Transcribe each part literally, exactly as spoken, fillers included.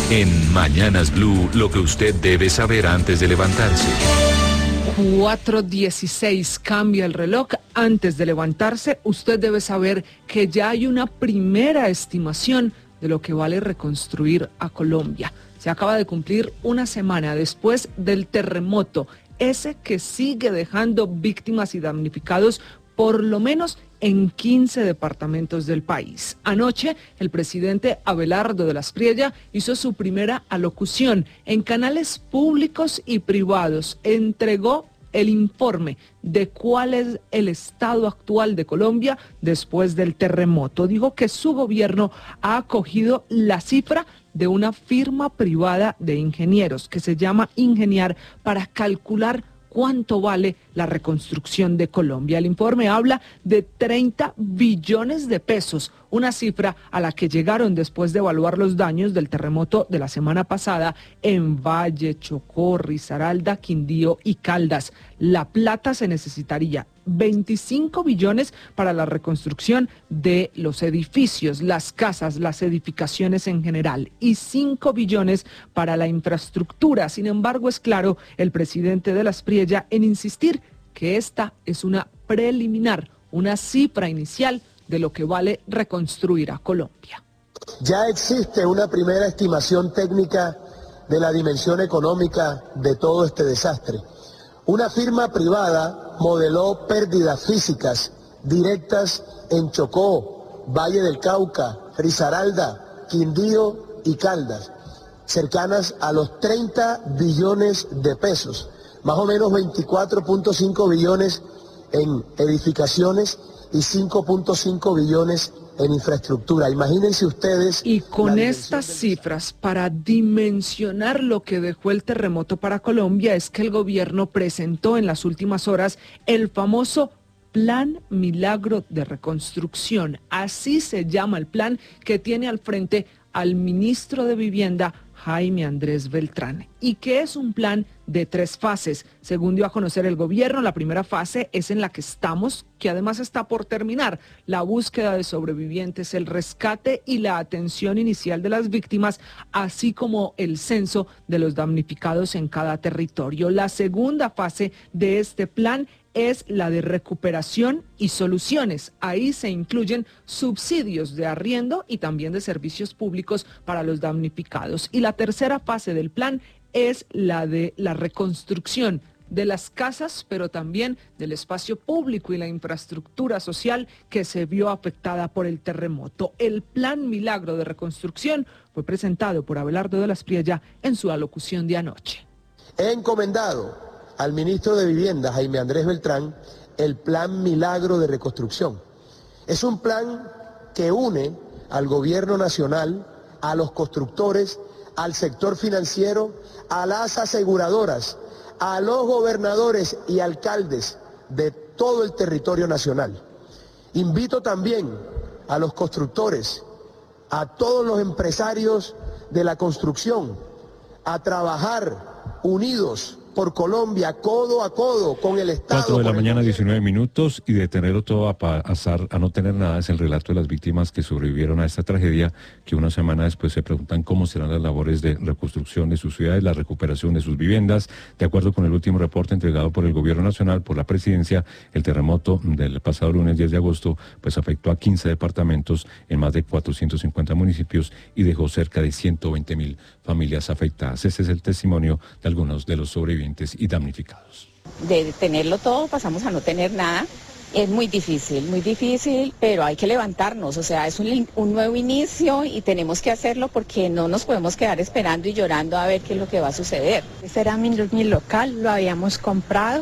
En Mañanas Blue, lo que usted debe saber antes de levantarse. cuatro dieciséis, cambia el reloj. Antes de levantarse, usted debe saber que ya hay una primera estimación de lo que vale reconstruir a Colombia. Se acaba de cumplir una semana después del terremoto, ese que sigue dejando víctimas y damnificados por lo menos en quince departamentos del país. Anoche, el presidente Abelardo de la Espriella hizo su primera alocución en canales públicos y privados. Entregó el informe de cuál es el estado actual de Colombia después del terremoto. Dijo que su gobierno ha acogido la cifra de una firma privada de ingenieros que se llama Ingeniar para calcular cuánto vale la reconstrucción de Colombia. El informe habla de treinta billones de pesos, una cifra a la que llegaron después de evaluar los daños del terremoto de la semana pasada en Valle, Chocó, Risaralda, Quindío y Caldas. La plata se necesitaría veinticinco billones para la reconstrucción de los edificios, las casas, las edificaciones en general, y cinco billones para la infraestructura. Sin embargo, es claro el presidente de la Espriella en insistir que esta es una preliminar, una cifra inicial de lo que vale reconstruir a Colombia. Ya existe una primera estimación técnica de la dimensión económica de todo este desastre. Una firma privada modeló pérdidas físicas directas en Chocó, Valle del Cauca, Risaralda, Quindío y Caldas, cercanas a los treinta billones de pesos, más o menos veinticuatro punto cinco billones en edificaciones y cinco punto cinco billones en infraestructura. Imagínense ustedes. Y con estas cifras, para dimensionar lo que dejó el terremoto para Colombia, es que el gobierno presentó en las últimas horas el famoso Plan Milagro de Reconstrucción. Así se llama el plan que tiene al frente al ministro de Vivienda, Jaime Andrés Beltrán, y que es un plan de tres fases. Según dio a conocer el gobierno, la primera fase es en la que estamos, que además está por terminar: la búsqueda de sobrevivientes, el rescate y la atención inicial de las víctimas, así como el censo de los damnificados en cada territorio. La segunda fase de este plan es la de recuperación y soluciones. Ahí se incluyen subsidios de arriendo y también de servicios públicos para los damnificados. Y la tercera fase del plan es la de la reconstrucción de las casas, pero también del espacio público y la infraestructura social que se vio afectada por el terremoto. El Plan Milagro de Reconstrucción fue presentado por Abelardo de la Espriella en su alocución de anoche. He encomendado al ministro de Vivienda, Jaime Andrés Beltrán, el Plan Milagro de Reconstrucción. Es un plan que une al gobierno nacional, a los constructores, al sector financiero, a las aseguradoras, a los gobernadores y alcaldes de todo el territorio nacional. Invito también a los constructores, a todos los empresarios de la construcción, a trabajar unidos por Colombia, codo a codo con el Estado. cuatro de la mañana, diecinueve minutos, y de tenerlo todo a pasar a no tener nada es el relato de las víctimas que sobrevivieron a esta tragedia, que una semana después se preguntan cómo serán las labores de reconstrucción de sus ciudades, la recuperación de sus viviendas. De acuerdo con el último reporte entregado por el Gobierno Nacional, por la Presidencia, el terremoto del pasado lunes diez de agosto pues afectó a quince departamentos en más de cuatrocientos cincuenta municipios y dejó cerca de ciento veinte mil familias afectadas. Este es el testimonio de algunos de los sobrevivientes y damnificados. De tenerlo todo pasamos a no tener nada. Es muy difícil, muy difícil, pero hay que levantarnos, o sea, es un, un nuevo inicio y tenemos que hacerlo porque no nos podemos quedar esperando y llorando a ver qué es lo que va a suceder. Este era mi, mi local, lo habíamos comprado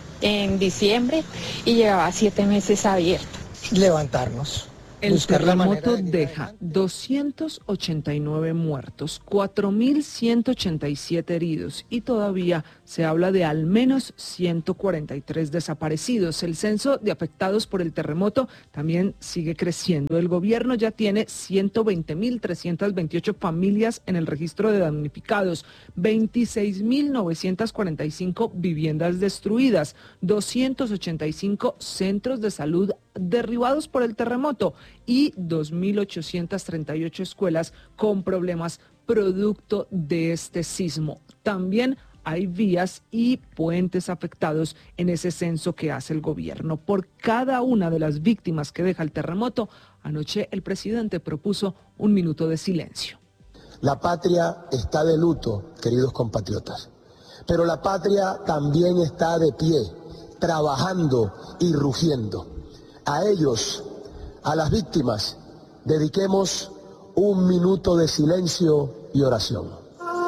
en diciembre y llevaba siete meses abierto. Levantarnos. El terremoto deja doscientos ochenta y nueve muertos, cuatro mil ciento ochenta y siete heridos y todavía se habla de al menos ciento cuarenta y tres desaparecidos. El censo de afectados por el terremoto también sigue creciendo. El gobierno ya tiene ciento veinte mil trescientas veintiocho familias en el registro de damnificados, veintiséis mil novecientas cuarenta y cinco viviendas destruidas, doscientos ochenta y cinco centros de salud derribados por el terremoto y dos mil ochocientas treinta y ocho escuelas con problemas producto de este sismo. También hay vías y puentes afectados en ese censo que hace el gobierno. Por cada una de las víctimas que deja el terremoto, anoche el presidente propuso un minuto de silencio. La patria está de luto, queridos compatriotas, pero la patria también está de pie, trabajando y rugiendo. A ellos, a las víctimas, dediquemos un minuto de silencio y oración.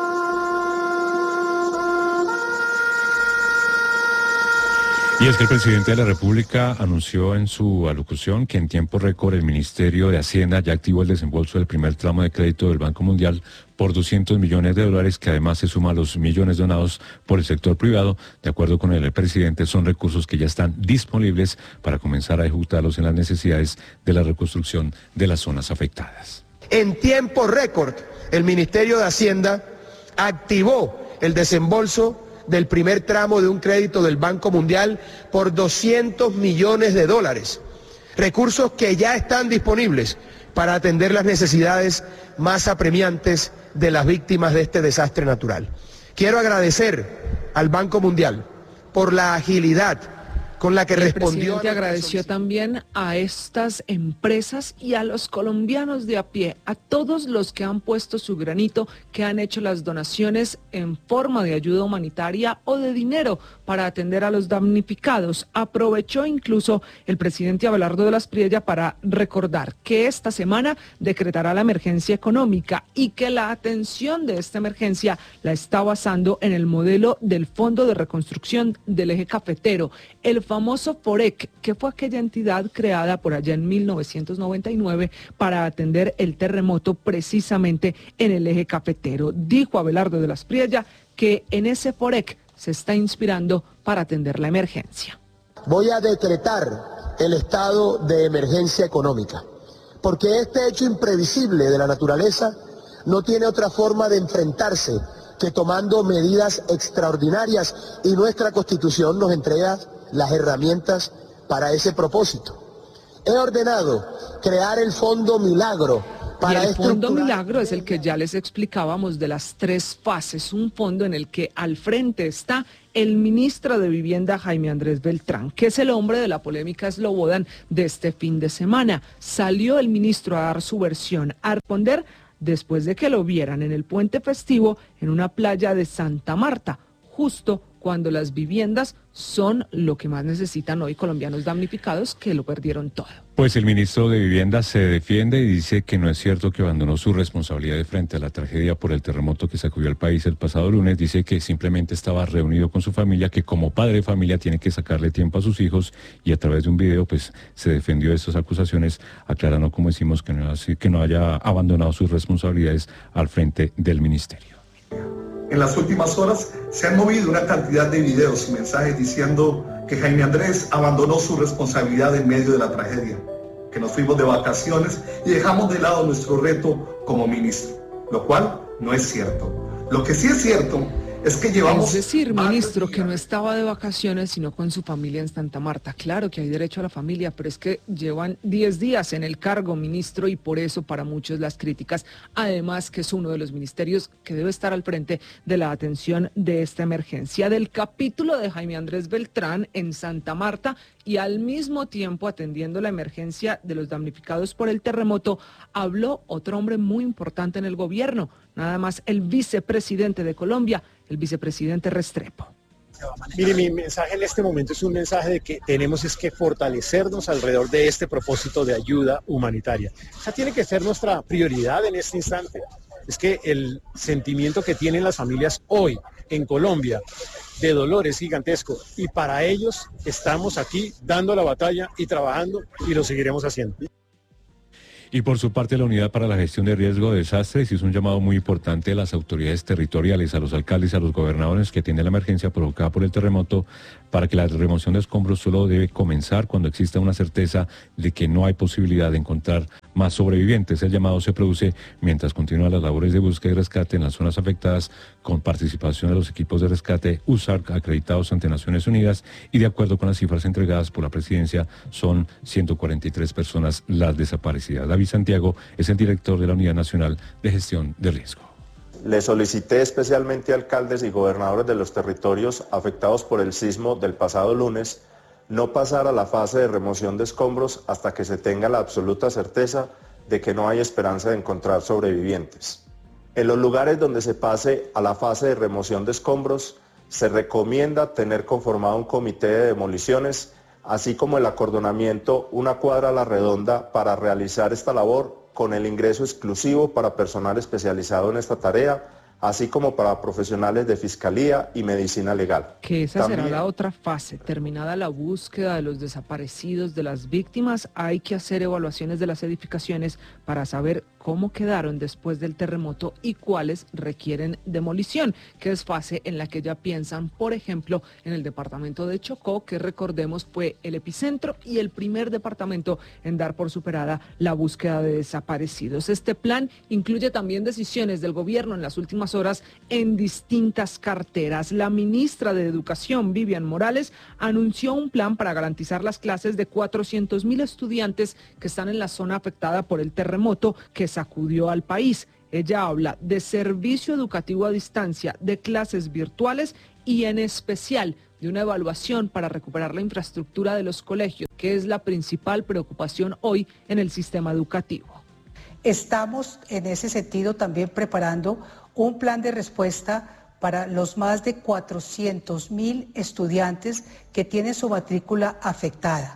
Y es que el presidente de la República anunció en su alocución que en tiempo récord el Ministerio de Hacienda ya activó el desembolso del primer tramo de crédito del Banco Mundial por doscientos millones de dólares, que además se suma a los millones donados por el sector privado. De acuerdo con el presidente, son recursos que ya están disponibles para comenzar a ejecutarlos en las necesidades de la reconstrucción de las zonas afectadas. En tiempo récord, el Ministerio de Hacienda activó el desembolso del primer tramo de un crédito del Banco Mundial por doscientos millones de dólares, recursos que ya están disponibles para atender las necesidades más apremiantes de las víctimas de este desastre natural. Quiero agradecer al Banco Mundial por la agilidad con la que el respondió. El presidente agradeció también a estas empresas y a los colombianos de a pie, a todos los que han puesto su granito, que han hecho las donaciones en forma de ayuda humanitaria o de dinero para atender a los damnificados. Aprovechó incluso el presidente Abelardo de la Espriella para recordar que esta semana decretará la emergencia económica y que la atención de esta emergencia la está basando en el modelo del Fondo de Reconstrucción del Eje Cafetero, el famoso FOREC, que fue aquella entidad creada por allá en mil novecientos noventa y nueve para atender el terremoto precisamente en el Eje Cafetero. Dijo Abelardo de la Espriella que en ese FOREC se está inspirando para atender la emergencia. Voy a decretar el estado de emergencia económica, porque este hecho imprevisible de la naturaleza no tiene otra forma de enfrentarse que tomando medidas extraordinarias, y nuestra Constitución nos entrega las herramientas para ese propósito. He ordenado crear el Fondo Milagro. Para y el Fondo Milagro es el que ya les explicábamos de las tres fases, un fondo en el que al frente está el ministro de Vivienda Jaime Andrés Beltrán, que es el hombre de la polémica Slobodan de este fin de semana. Salió el ministro a dar su versión, a responder después de que lo vieran en el puente festivo en una playa de Santa Marta, justo cuando las viviendas son lo que más necesitan hoy colombianos damnificados que lo perdieron todo. Pues el ministro de Vivienda se defiende y dice que no es cierto que abandonó su responsabilidad de frente a la tragedia por el terremoto que sacudió al país el pasado lunes. Dice que simplemente estaba reunido con su familia, que como padre de familia tiene que sacarle tiempo a sus hijos, y a través de un video pues se defendió de estas acusaciones, aclarando, como decimos, que no, que no haya abandonado sus responsabilidades al frente del ministerio. En las últimas horas se han movido una cantidad de videos y mensajes diciendo que Jaime Andrés abandonó su responsabilidad en medio de la tragedia, que nos fuimos de vacaciones y dejamos de lado nuestro reto como ministro, lo cual no es cierto. Lo que sí es cierto es que llevamos... Es decir, ministro, que no estaba de vacaciones, sino con su familia en Santa Marta. Claro que hay derecho a la familia, pero es que llevan diez días en el cargo, ministro, y por eso para muchos las críticas. Además, que es uno de los ministerios que debe estar al frente de la atención de esta emergencia. Del capítulo de Jaime Andrés Beltrán en Santa Marta y al mismo tiempo atendiendo la emergencia de los damnificados por el terremoto, habló otro hombre muy importante en el gobierno, nada más el vicepresidente de Colombia, el vicepresidente Restrepo. Mire, mi mensaje en este momento es un mensaje de que tenemos es que fortalecernos alrededor de este propósito de ayuda humanitaria. O sea, tiene que ser nuestra prioridad en este instante. Es que el sentimiento que tienen las familias hoy en Colombia de dolor es gigantesco, y para ellos estamos aquí dando la batalla y trabajando, y lo seguiremos haciendo. Y por su parte, la Unidad para la Gestión de Riesgo de Desastres hizo un llamado muy importante a las autoridades territoriales, a los alcaldes y a los gobernadores que atienden la emergencia provocada por el terremoto, para que la remoción de escombros solo debe comenzar cuando exista una certeza de que no hay posibilidad de encontrar más sobrevivientes. El llamado se produce mientras continúan las labores de búsqueda y rescate en las zonas afectadas, con participación de los equipos de rescate U S A R C acreditados ante Naciones Unidas, y de acuerdo con las cifras entregadas por la presidencia, son ciento cuarenta y tres personas las desaparecidas. David Santiago es el director de la Unidad Nacional de Gestión de Riesgo. le solicité especialmente a alcaldes y gobernadores de los territorios afectados por el sismo del pasado lunes no pasar a la fase de remoción de escombros hasta que se tenga la absoluta certeza de que no hay esperanza de encontrar sobrevivientes. En los lugares donde se pase a la fase de remoción de escombros, se recomienda tener conformado un comité de demoliciones, así como el acordonamiento una cuadra a la redonda para realizar esta labor con el ingreso exclusivo para personal especializado en esta tarea, así como para profesionales de fiscalía y medicina legal. Que esa También, será la otra fase. Terminada la búsqueda de los desaparecidos, de las víctimas, hay que hacer evaluaciones de las edificaciones para saber cómo quedaron después del terremoto y cuáles requieren demolición, que es fase en la que ya piensan, por ejemplo, en el departamento de Chocó, que recordemos fue el epicentro y el primer departamento en dar por superada la búsqueda de desaparecidos. Este plan incluye también decisiones del gobierno en las últimas horas en distintas carteras. La ministra de Educación, Vivian Morales, anunció un plan para garantizar las clases de cuatrocientos mil estudiantes que están en la zona afectada por el terremoto que sacudió al país. Ella habla de servicio educativo a distancia, de clases virtuales y en especial de una evaluación para recuperar la infraestructura de los colegios, que es la principal preocupación hoy en el sistema educativo. Estamos en ese sentido también preparando un plan de respuesta para los más de cuatrocientos mil estudiantes que tienen su matrícula afectada,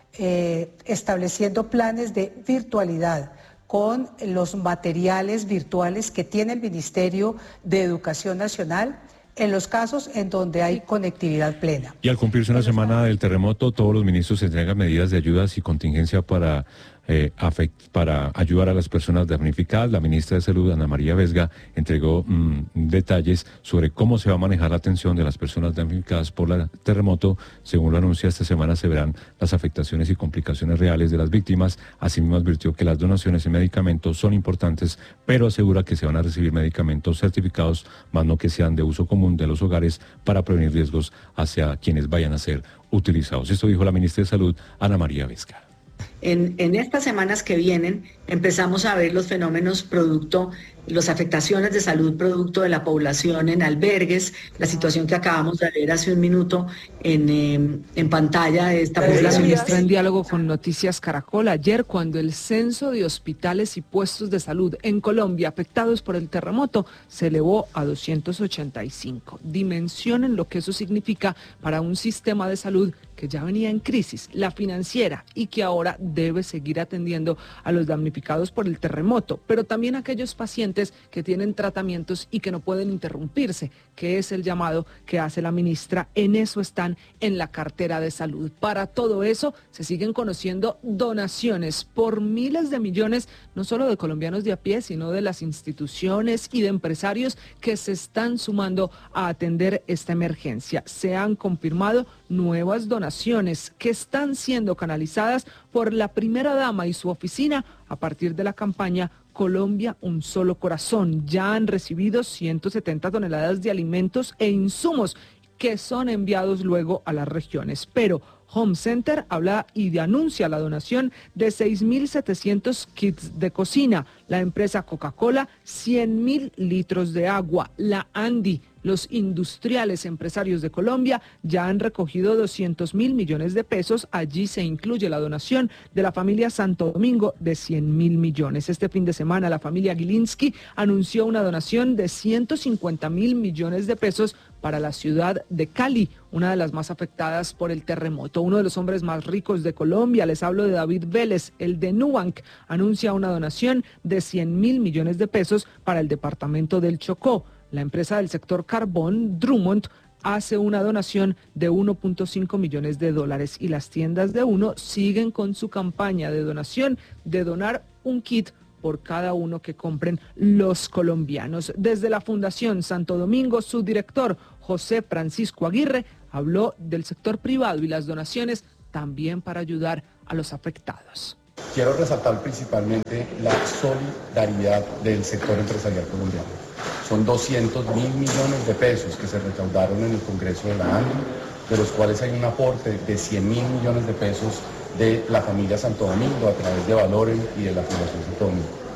eh, estableciendo planes de virtualidad con los materiales virtuales que tiene el Ministerio de Educación Nacional en los casos en donde hay conectividad plena. Y al cumplirse una semana del terremoto, todos los ministros entregan medidas de ayudas y contingencia para, eh, afect, para ayudar a las personas damnificadas. La ministra de Salud, Ana María Vesga, entregó mmm, detalles sobre cómo se va a manejar la atención de las personas damnificadas por el terremoto. Según lo anuncia, esta semana se verán las afectaciones y complicaciones reales de las víctimas. Asimismo, advirtió que las donaciones en medicamentos son importantes, pero asegura que se van a recibir medicamentos certificados, más no que sean de uso común de los hogares, para prevenir riesgos hacia quienes vayan a ser utilizados. Esto dijo la ministra de Salud, Ana María Vesga. En, en estas semanas que vienen empezamos a ver los fenómenos producto, las afectaciones de salud producto de la población en albergues, la situación que acabamos de ver hace un minuto en, eh, en pantalla de esta población. La ministra en diálogo con Noticias Caracol ayer, cuando el censo de hospitales y puestos de salud en Colombia afectados por el terremoto se elevó a doscientos ochenta y cinco. Dimensionen lo que eso significa para un sistema de salud que ya venía en crisis, la financiera, y que ahora debe seguir atendiendo a los damnificados por el terremoto, pero también a aquellos pacientes que tienen tratamientos y que no pueden interrumpirse, que es el llamado que hace la ministra. En eso están en la cartera de salud. Para todo eso se siguen conociendo donaciones por miles de millones, no solo de colombianos de a pie, sino de las instituciones y de empresarios que se están sumando a atender esta emergencia. Se han confirmado nuevas donaciones que están siendo canalizadas por la primera dama y su oficina a partir de la campaña Colombia, un solo corazón. Ya han recibido ciento setenta toneladas de alimentos e insumos que son enviados luego a las regiones. Pero Home Center habla y anuncia la donación de seis mil setecientos kits de cocina. La empresa Coca-Cola, cien mil litros de agua. La Andi, los industriales empresarios de Colombia ya han recogido doscientos mil millones de pesos. Allí se incluye la donación de la familia Santo Domingo de cien mil millones. Este fin de semana la familia Gilinski anunció una donación de ciento cincuenta mil millones de pesos para la ciudad de Cali, una de las más afectadas por el terremoto. Uno de los hombres más ricos de Colombia, les hablo de David Vélez, el de Nubank, anuncia una donación de cien mil millones de pesos para el departamento del Chocó. La empresa del sector carbón, Drummond, hace una donación de uno punto cinco millones de dólares y las tiendas de uno siguen con su campaña de donación de donar un kit por cada uno que compren los colombianos. Desde la Fundación Santo Domingo, su director, José Francisco Aguirre, habló del sector privado y las donaciones también para ayudar a los afectados. Quiero resaltar principalmente la solidaridad del sector empresarial colombiano. Son doscientos mil millones de pesos que se recaudaron en el Congreso de la Andi, de los cuales hay un aporte de cien mil millones de pesos de la familia Santo Domingo a través de Valoren y de la Fundación Santo Domingo.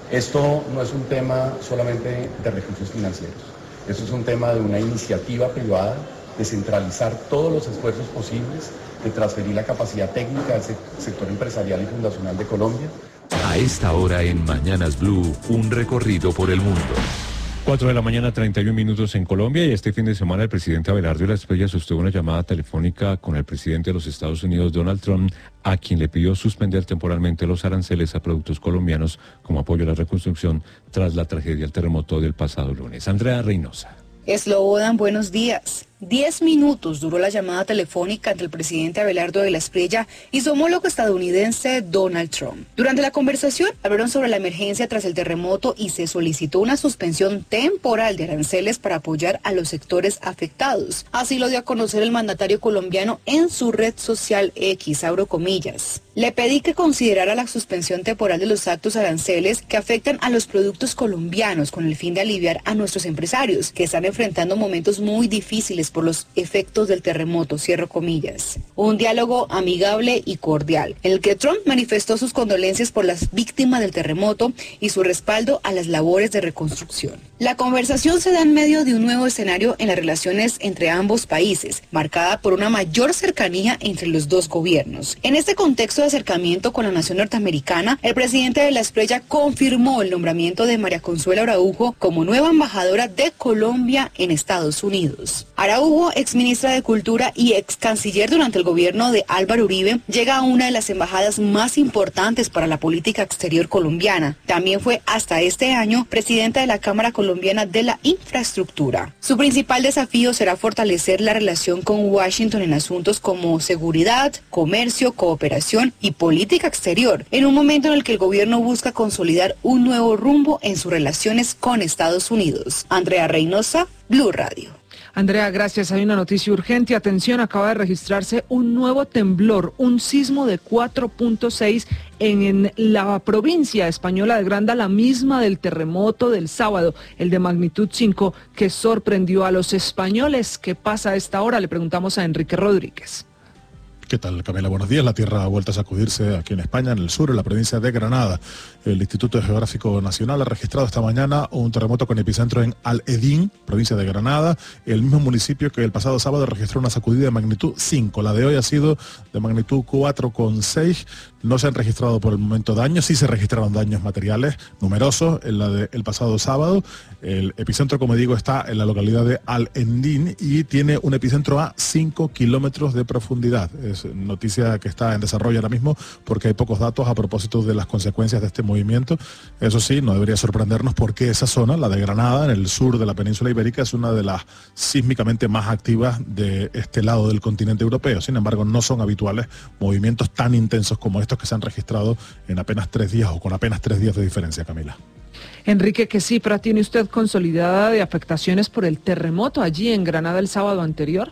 Esto no es un tema solamente de recursos financieros, esto es un tema de una iniciativa privada de centralizar todos los esfuerzos posibles, de transferir la capacidad técnica del sector empresarial y fundacional de Colombia. A esta hora en Mañanas Blue, un recorrido por el mundo. Cuatro de la mañana, treinta y un minutos en Colombia, y este fin de semana el presidente Abelardo de la Espriella sostuvo una llamada telefónica con el presidente de los Estados Unidos, Donald Trump, a quien le pidió suspender temporalmente los aranceles a productos colombianos como apoyo a la reconstrucción tras la tragedia del terremoto del pasado lunes. Andrea Reynosa. Slobodan, buenos días. Diez minutos duró la llamada telefónica entre el presidente Abelardo de la Espriella y su homólogo estadounidense Donald Trump. Durante la conversación hablaron sobre la emergencia tras el terremoto y se solicitó una suspensión temporal de aranceles para apoyar a los sectores afectados. Así lo dio a conocer el mandatario colombiano en su red social X, abro comillas. Le pedí que considerara la suspensión temporal de los actos aranceles que afectan a los productos colombianos con el fin de aliviar a nuestros empresarios que están enfrentando momentos muy difíciles por los efectos del terremoto, cierro comillas. Un diálogo amigable y cordial, en el que Trump manifestó sus condolencias por las víctimas del terremoto y su respaldo a las labores de reconstrucción. La conversación se da en medio de un nuevo escenario en las relaciones entre ambos países, marcada por una mayor cercanía entre los dos gobiernos. En este contexto de acercamiento con la nación norteamericana, el presidente de la Espriella confirmó el nombramiento de María Consuelo Araujo como nueva embajadora de Colombia en Estados Unidos. Araujo, exministra de Cultura y ex canciller durante el gobierno de Álvaro Uribe, llega a una de las embajadas más importantes para la política exterior colombiana. También fue hasta este año presidenta de la Cámara Colombiana de la Infraestructura. Su principal desafío será fortalecer la relación con Washington en asuntos como seguridad, comercio, cooperación y política exterior, en un momento en el que el gobierno busca consolidar un nuevo rumbo en sus relaciones con Estados Unidos. Andrea Reynosa, Blue Radio. Andrea, gracias. Hay una noticia urgente. Atención, acaba de registrarse un nuevo temblor, un sismo de cuatro punto seis en, en la provincia española de Granada, la misma del terremoto del sábado, el de magnitud cinco, que sorprendió a los españoles. ¿Qué pasa a esta hora? Le preguntamos a Enrique Rodríguez. ¿Qué tal, Camila? Buenos días. La tierra ha vuelto a sacudirse aquí en España, en el sur, en la provincia de Granada. El Instituto Geográfico Nacional ha registrado esta mañana un terremoto con epicentro en Al-Edín, provincia de Granada, el mismo municipio que el pasado sábado registró una sacudida de magnitud cinco. La de hoy ha sido de magnitud cuatro coma seis. No se han registrado por el momento daños, sí se registraron daños materiales numerosos en la del pasado sábado. El epicentro, como digo, está en la localidad de Al-Edín y tiene un epicentro a cinco kilómetros de profundidad. Es noticia que está en desarrollo ahora mismo porque hay pocos datos a propósito de las consecuencias de este movimiento. Eso sí, no debería sorprendernos porque esa zona, la de Granada, en el sur de la península ibérica, es una de las sísmicamente más activas de este lado del continente europeo. Sin embargo, no son habituales movimientos tan intensos como estos que se han registrado en apenas tres días o con apenas tres días de diferencia, Camila. Enrique, ¿qué cifra tiene usted consolidada de afectaciones por el terremoto allí en Granada el sábado anterior?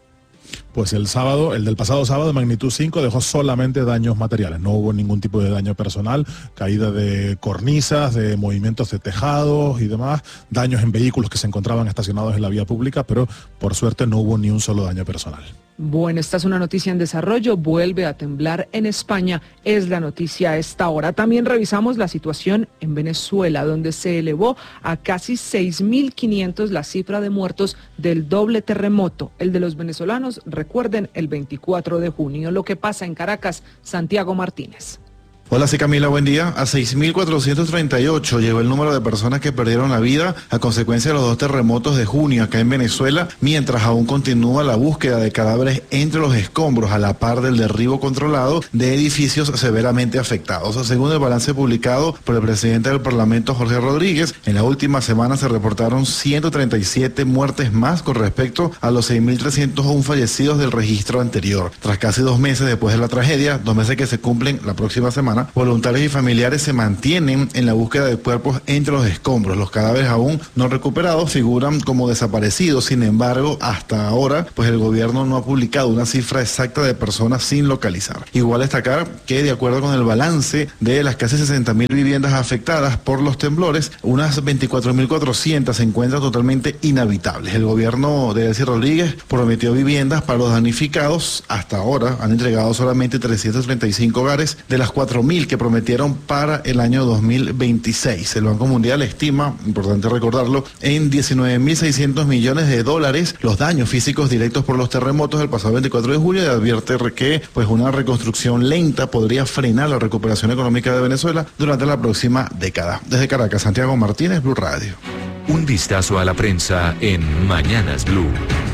Pues el sábado, el del pasado sábado, de magnitud cinco, dejó solamente daños materiales. No hubo ningún tipo de daño personal, caída de cornisas, de movimientos de tejados y demás, daños en vehículos que se encontraban estacionados en la vía pública, pero por suerte no hubo ni un solo daño personal. Bueno, esta es una noticia en desarrollo, vuelve a temblar en España, es la noticia a esta hora. También revisamos la situación en Venezuela, donde se elevó a casi seis mil quinientos la cifra de muertos del doble terremoto, el de los venezolanos, recuerden, el veinticuatro de junio. Lo que pasa en Caracas, Santiago Martínez. Hola, sí, Camila, buen día. A seis mil cuatrocientos treinta y ocho llegó el número de personas que perdieron la vida a consecuencia de los dos terremotos de junio acá en Venezuela, mientras aún continúa la búsqueda de cadáveres entre los escombros a la par del derribo controlado de edificios severamente afectados. Según el balance publicado por el presidente del Parlamento, Jorge Rodríguez, en la última semana se reportaron ciento treinta y siete muertes más con respecto a los seis mil trescientos uno fallecidos del registro anterior. Tras casi dos meses después de la tragedia, dos meses que se cumplen la próxima semana, voluntarios y familiares se mantienen en la búsqueda de cuerpos entre los escombros. Los cadáveres aún no recuperados figuran como desaparecidos. Sin embargo, hasta ahora, pues el gobierno no ha publicado una cifra exacta de personas sin localizar. Igual destacar que, de acuerdo con el balance de las casi sesenta mil viviendas afectadas por los temblores, unas veinticuatro mil cuatrocientas se encuentran totalmente inhabitables. El gobierno de Delcy Rodríguez prometió viviendas para los damnificados. Hasta ahora han entregado solamente trescientos treinta y cinco hogares de las cuatro mil mil que prometieron para el año dos mil veintiséis. El Banco Mundial estima, importante recordarlo, en diecinueve mil seiscientos millones de dólares los daños físicos directos por los terremotos del pasado veinticuatro de julio y advierte que pues una reconstrucción lenta podría frenar la recuperación económica de Venezuela durante la próxima década. Desde Caracas, Santiago Martínez, Blue Radio. Un vistazo a la prensa en Mañanas Blue.